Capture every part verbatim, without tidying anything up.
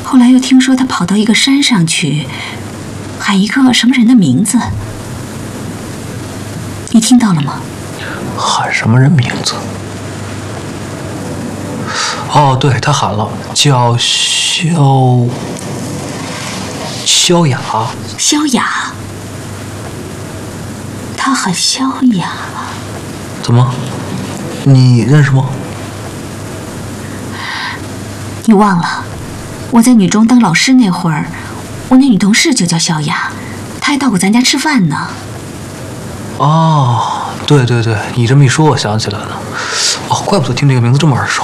后来又听说他跑到一个山上去，喊一个什么人的名字，你听到了吗？ 喊什么人名字？哦，对，他喊了，叫萧萧雅。 萧雅，他喊萧雅。 怎么？你认识吗？ 你忘了，我在女中当老师那会儿，我那女同事就叫萧雅，她还到过咱家吃饭呢。 哦，对对对，你这么一说，我想起来了。哦，怪不得听这个名字这么耳熟。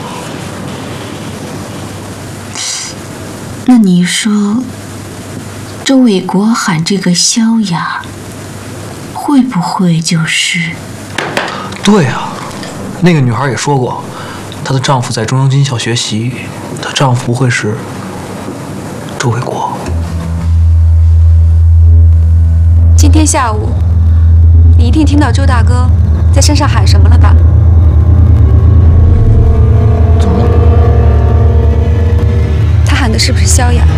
那你说，周卫国喊这个萧雅，会不会就是？ 对啊，那个女孩也说过，她的丈夫在中央军校学习，她丈夫不会是周卫国。 今天下午，你一定听到周大哥在山上喊什么了吧？ 怎么了？ 他喊的是不是萧雅？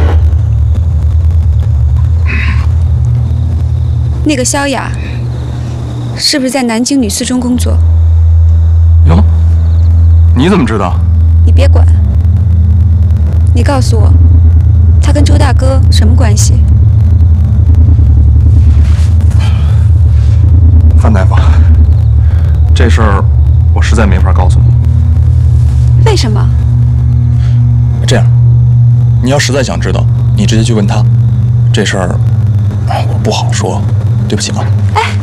那个萧雅是不是在南京女四中工作？ 哟，你怎么知道？ 你别管，你告诉我，他跟周大哥什么关系？ 范大夫，这事儿我实在没法告诉你。 为什么？ 这样，你要实在想知道，你直接去问他。这事儿，哎，我不好说，对不起啊。 哎。